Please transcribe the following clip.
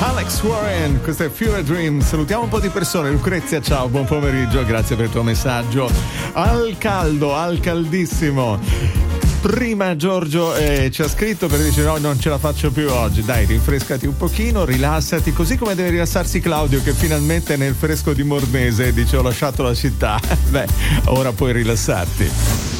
Alex Warren, questo è Fever Dream. Salutiamo un po' di persone. Lucrezia, ciao, buon pomeriggio, grazie per il tuo messaggio. Al caldo, al caldissimo. Prima Giorgio ci ha scritto per dire no, non ce la faccio più oggi, dai, rinfrescati un pochino, rilassati, così come deve rilassarsi Claudio che finalmente nel fresco di Mornese dice ho lasciato la città. Beh, ora puoi rilassarti.